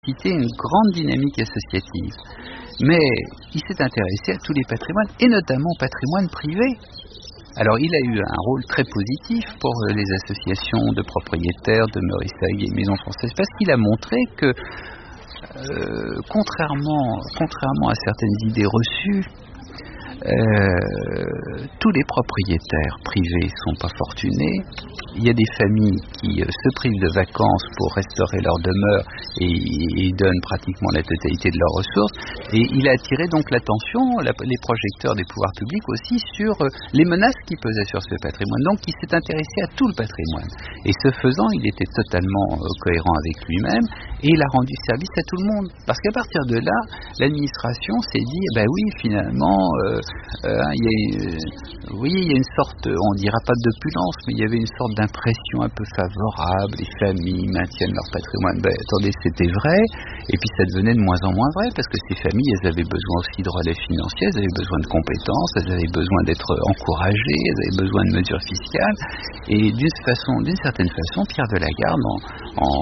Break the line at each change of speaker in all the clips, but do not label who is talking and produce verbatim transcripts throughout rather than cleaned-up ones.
suscité une grande dynamique associative. Mais il s'est intéressé à tous les patrimoines, et notamment au patrimoine privé. Alors il a eu un rôle très positif pour les associations de propriétaires de Meurice-Sahug et Maisons Françaises, parce qu'il a montré que, euh, contrairement, contrairement à certaines idées reçues, Euh, tous les propriétaires privés sont pas fortunés. Il y a des familles qui euh, se privent de vacances pour restaurer leur demeure et, et donnent pratiquement la totalité de leurs ressources. Et il a attiré donc l'attention, la, les projecteurs des pouvoirs publics aussi, sur euh, les menaces qui pesaient sur ce patrimoine. Donc il s'est intéressé à tout le patrimoine. Et ce faisant, il était totalement euh, cohérent avec lui-même et il a rendu service à tout le monde. Parce qu'à partir de là, l'administration s'est dit, ben oui, finalement, euh, Euh, il y a, euh, vous voyez, il y a une sorte, on dira pas d'opulence, mais il y avait une sorte d'impression un peu favorable, les familles maintiennent leur patrimoine. Ben, attendez, c'était vrai, et puis ça devenait de moins en moins vrai, parce que ces familles, elles avaient besoin aussi de relais financiers, elles avaient besoin de compétences, elles avaient besoin d'être encouragées, elles avaient besoin de mesures fiscales, et d'une façon, d'une certaine façon, Pierre de Lagarde, en, en,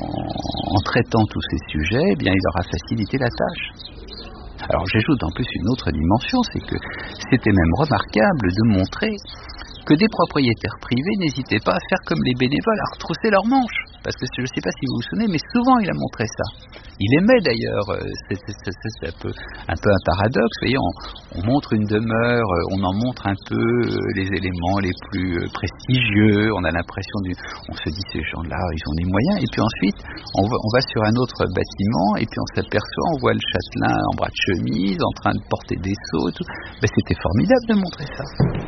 en traitant tous ces sujets, eh bien, il leur a facilité la tâche. Alors j'ajoute en plus une autre dimension, c'est que c'était même remarquable de montrer que des propriétaires privés n'hésitaient pas à faire comme les bénévoles, à retrousser leurs manches. Parce que je ne sais pas si vous vous souvenez, mais souvent il a montré ça. Il aimait d'ailleurs, c'est, c'est, c'est, c'est un, peu, un peu un paradoxe, vous voyez, on, on montre une demeure, on en montre un peu les éléments les plus prestigieux, on a l'impression, du, on se dit ces gens-là, ils ont les moyens, et puis ensuite on va, on va sur un autre bâtiment, et puis on s'aperçoit, on voit le châtelain en bras de chemise, en train de porter des seaux, tout. Ben, c'était formidable de montrer ça.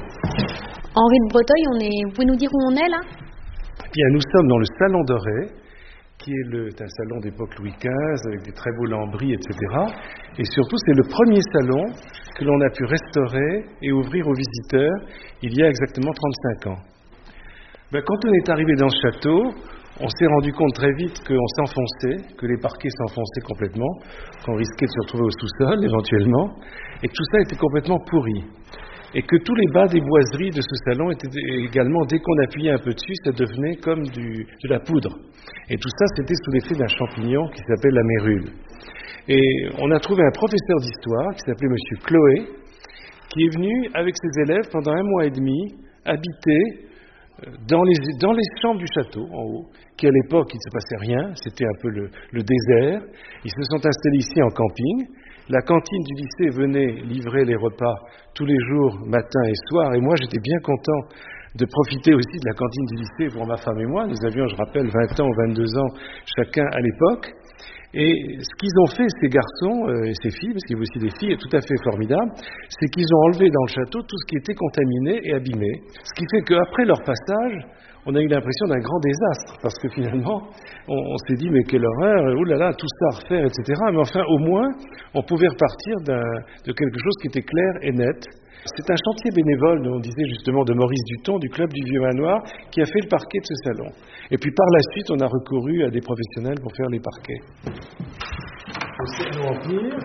Henri de Breteuil, on est... vous pouvez nous dire où on est là ?
Bien, nous sommes dans le Salon Doré, qui est, le, est un salon d'époque Louis quinze, avec des très beaux lambris, et cetera. Et surtout, c'est le premier salon que l'on a pu restaurer et ouvrir aux visiteurs il y a exactement trente-cinq ans. Ben, quand on est arrivé dans ce château, on s'est rendu compte très vite qu'on s'enfonçait, que les parquets s'enfonçaient complètement, qu'on risquait de se retrouver au sous-sol éventuellement, et que tout ça était complètement pourri. Et que tous les bas des boiseries de ce salon étaient également, dès qu'on appuyait un peu dessus, ça devenait comme du, de la poudre. Et tout ça, c'était sous l'effet d'un champignon qui s'appelle la mérule. Et on a trouvé un professeur d'histoire qui s'appelait Monsieur Chloé, qui est venu avec ses élèves pendant un mois et demi habiter dans les, dans les chambres du château, en haut, qui à l'époque, il ne se passait rien, c'était un peu le, le désert. Ils se sont installés ici en camping. La cantine du lycée venait livrer les repas tous les jours, matin et soir, et moi j'étais bien content de profiter aussi de la cantine du lycée pour ma femme et moi. Nous avions, je rappelle, vingt ans ou vingt-deux ans chacun à l'époque. Et ce qu'ils ont fait, ces garçons euh, et ces filles, parce qu'il y avait aussi des filles tout à fait formidables, c'est qu'ils ont enlevé dans le château tout ce qui était contaminé et abîmé. Ce qui fait qu'après leur passage, on a eu l'impression d'un grand désastre, parce que finalement, on, on s'est dit, mais quelle horreur, oulala, tout ça à refaire, et cetera. Mais enfin, au moins, on pouvait repartir d'un, de quelque chose qui était clair et net. C'est un chantier bénévole, on disait justement, de Maurice Duton, du Club du Vieux Manoir, qui a fait le parquet de ce salon. Et puis par la suite, on a recouru à des professionnels pour faire les parquets. Au Cerveau Empire.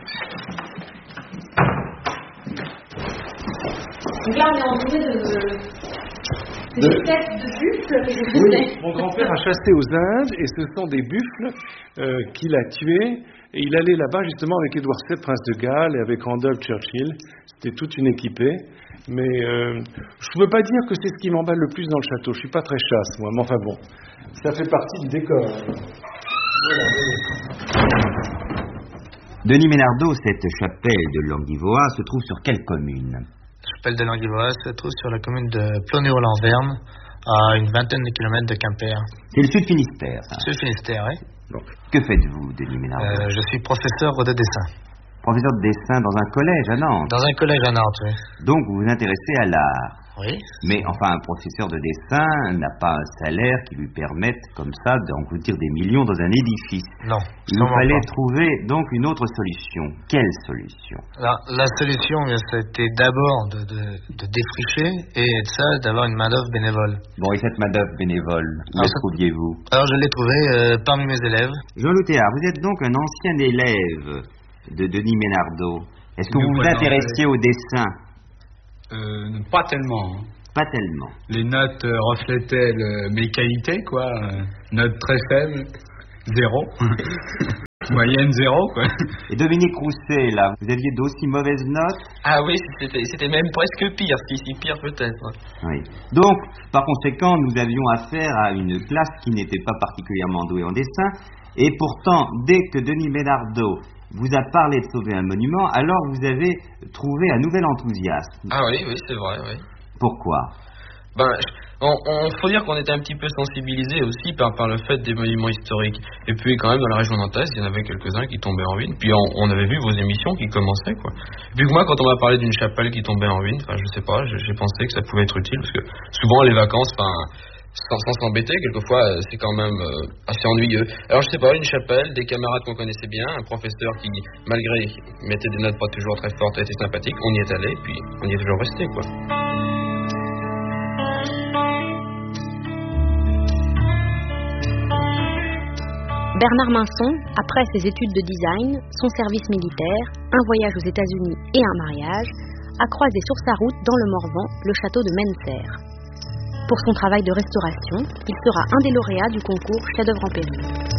Donc là, on est entouré de... C'est des têtes de buffles que je
Oui, mon grand-père a chassé aux Indes, et ce sont des buffles euh, qu'il a tués. Et il allait là-bas justement avec Édouard sept, prince de Galles, et avec Randolph Churchill. C'était toute une équipée. Mais euh, je ne peux pas dire que c'est ce qui m'emballe le plus dans le château. Je ne suis pas très chasse, moi. Mais enfin bon, ça fait partie du décor. Voilà, voilà.
Denis Ménardeau, cette chapelle de Languivoa se trouve sur quelle commune ?
La chapelle de Languivoa se trouve sur la commune de Plongeau-en-Verne, à une vingtaine de kilomètres de Quimper.
C'est le Sud-Finistère. Ça.
Sud-Finistère, oui.
Bon. Que faites-vous, Denis Ménardeau ?
euh, Je suis professeur de dessin.
Professeur de dessin dans un collège à Nantes.
Dans un collège à Nantes, oui.
Donc vous vous intéressez à l'art.
Oui.
Mais enfin, un professeur de dessin n'a pas un salaire qui lui permette, comme ça, d'engloutir des millions dans un édifice.
Non.
Il nous fallait
pas.
trouver donc une autre solution. Quelle solution ?
La, la solution, c'était d'abord de, de, de défricher et de ça, d'avoir une main-d'œuvre bénévole.
Bon, et cette main-d'œuvre bénévole, où la trouviez-vous ?
Alors, je l'ai trouvée euh, parmi mes élèves.
Jean-Loup Théard, vous êtes donc un ancien élève de Denis Ménardeau. Est-ce que vous vous intéressiez au dessin ?
Euh, pas tellement. Hein.
Pas tellement.
Les notes euh, reflétaient le, mes qualités, quoi. Euh, notes très faibles. Zéro. Moyenne zéro, quoi.
Et Dominique Rousset, là, vous aviez d'aussi mauvaises notes?
Ah oui, c'était, c'était même presque pire, si, si pire peut-être.
Oui. Donc, par conséquent, nous avions affaire à une classe qui n'était pas particulièrement douée en dessin, et pourtant, dès que Denis Ménardeau vous a parlé de sauver un monument, alors vous avez trouvé un nouvel enthousiasme.
Ah oui, oui, c'est vrai, oui.
Pourquoi?
Ben, on, on faut dire qu'on était un petit peu sensibilisé aussi par, par le fait des monuments historiques. Et puis quand même dans la région nantaise, il y en avait quelques-uns qui tombaient en ruine. Puis on, on avait vu vos émissions qui commençaient, quoi. Et puis moi, quand on m'a parlé d'une chapelle qui tombait en ruine, enfin je sais pas, j'ai, j'ai pensé que ça pouvait être utile parce que souvent les vacances, enfin sans, sans s'embêter, quelquefois c'est quand même euh, assez ennuyeux. Alors je sais pas, une chapelle, des camarades qu'on connaissait bien, un professeur qui malgré mettait des notes pas toujours très fortes, était sympathique, on y est allé, puis on y est toujours resté, quoi.
Bernard Minson, après ses études de design, son service militaire, un voyage aux États-Unis et un mariage, a croisé sur sa route dans le Morvan le château de Menser. Pour son travail de restauration, il sera un des lauréats du concours Chef-d'œuvre en péril.